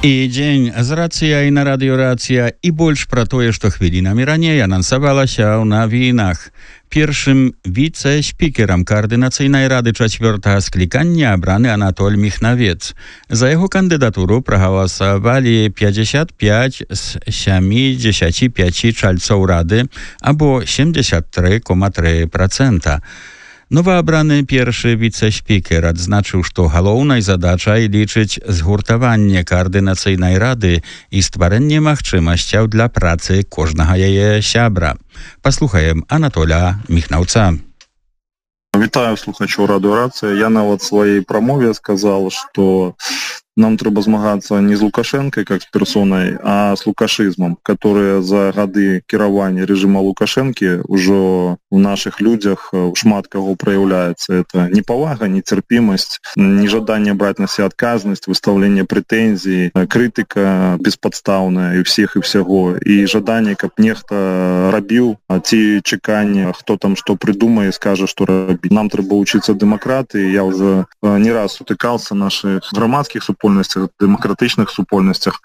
І дзень з рацыяй на радыёрацыя і больш пра тое, што хвілінамі раней анансавалася ў навінах. Першым віцэ-спікерам Каардынацыйнай рады 4-го склікання абраны Анатоль Міхнавец. За яго кандыдатуру прагаласавалі 55 з 75 чальцоў рады, або 73,3%. Новаабраны першы віцэ-спікер адзначыў, што галоўнай задачай лічыць згуртаванне Каардынацыйнай рады і стварэнне магчымасцяў для працы кожнага яе сябра. Паслухаем Анатоля Міхнаўца. Вітаю слухачоў радыёрацыі. Я нават сваёй прамове сказал, што нам трэба змагацца не з Лукашэнкай как з персонай, а з лукашызмам, которые за гады кіравання рэжыма Лукашэнкі ўжо у наших людзях шмат каго праяўляецца. Это непавага, нецярпімасць, нежаданне браць на себе адказнасць, выстаўленне прэтэнзій, крытыка беспадстаўная і ўсіх і ўсяго, і жаданне, каб нехта рабіў, ці чаканне, хто там што прыдумае, скажа, што рабіць. Нам трэба вучыцца дэмакратыі. Я ўжо не раз сутыкаўся в наших грамадскіх супольнасцях, дэмакратычных супольнасцях.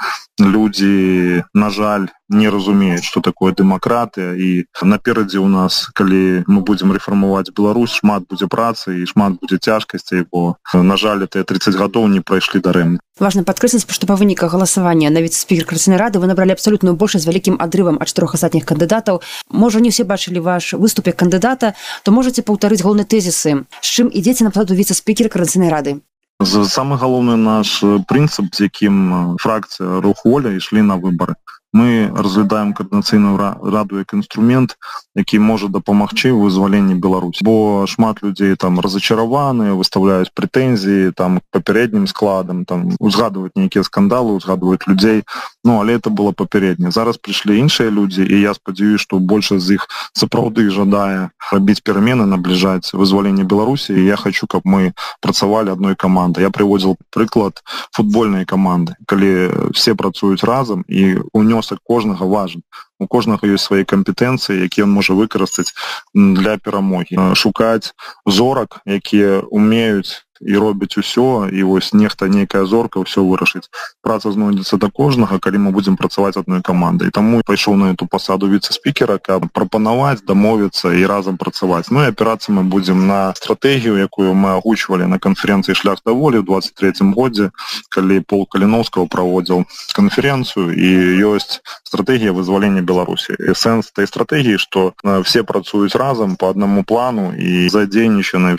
Людзі, на жаль, не разумеюць, што такое дэмакратыя, і наперадзе ў нас, калі мы будзем рэфармаваць Беларусь, шмат будзе працы і шмат будзе цяжкасцей, бо, на жаль, тыя 30 гадоў не прайшлі дарэмна. Важна падкрэсліць, што па выніках галасавання на віцэ-спікер Каардынацыйнай рады вы набралі абсалютную большасць з вялікім адрывам ад 4 астатніх кандыдатаў. Можа, не ўсе бачылі ваш выступ як кандыдата, то можаце паўтарыць галоўныя тэзісы. З чым ідзеце на пасаду віцэ-спікера Каардынацыйнай рады? Самы галоўны наш прынцып, з якім фракцыя «Рух Воля» ішлі на выбары. Мы разглядаем Каардынацыйную раду як інструмент, які можа дапамагчы ў вызваленні Беларусі. Бо шмат людзей там разочараваны, выставляюць прэтэнзіі там к папярэднім складам, там узгадваюць нейкія скандалы, узгадваюць людзей. Але это было папярэдне. Зараз прыйшлі іншыя людзі, і я спадзяюсь, што большасць з іх сапраўды жадае рабіць перамены, набліжаць вызваленне Беларусі, і я хочу, каб мы працавалі адной камандай. Я прыводзіў прыклад футбольнай каманды, калі все працуюць разам, і унёсак кожнага важен. У кожнага ёсць свае кампетэнцыі, якія ён можа выкарыстаць для перамогі. Шукаць зорак, якія умеюць і робяць усё, і вось нехта нейкая зорка ўсё вырашыць. Праца знойдзецца да кожнага, калі мы будзем працаваць адной камандай. Таму пайшоў на эту пасаду віцэ-спікера, каб прапанаваць, дамовіцца і разам працаваць. І апірацца мы будзем на стратэгію, якую мы агучвалі на канферэнцыі «Шлях да волі» ў 23-м годзе, калі Пол Каліноўскага праводзіў канферэнцыю, і ёсць стратэгія вызвалення Беларусі. І сэнс той стратэгіі, што все працуюць разам па аднаму плану і задзейнічаны